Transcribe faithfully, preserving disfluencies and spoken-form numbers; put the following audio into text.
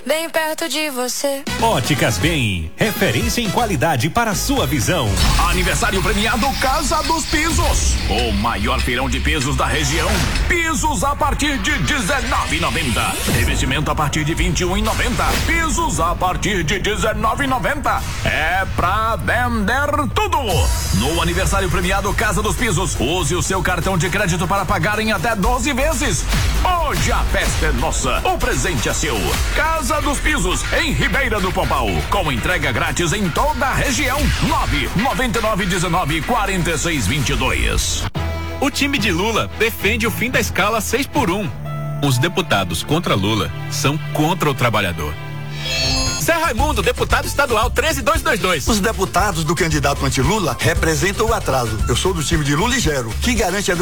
bem perto de você. Óticas Bem, referência em qualidade para a sua visão. Aniversário premiado Casa dos Pisos, o maior feirão de pisos da região. Pisos a partir de dezenove e noventa. Revestimento a partir de vinte e um e noventa. Pisos a partir de dezenove e noventa. É pra vender tudo. No aniversário premiado Casa dos Pisos, use o seu cartão de crédito para pagar em até doze vezes. Hoje a festa é nossa, o presente é seu. Casa dos Pisos, em Ribeira do Pombal, com entrega grátis em toda a região. nove nove nove um nove quatro seis dois dois. O time de Lula defende o fim da escala seis por um. Os deputados contra Lula são contra o trabalhador. Zé Raimundo, deputado estadual treze dois dois dois. Os deputados do candidato anti-Lula representam o atraso. Eu sou do time de Lula e Gero, que garante a educação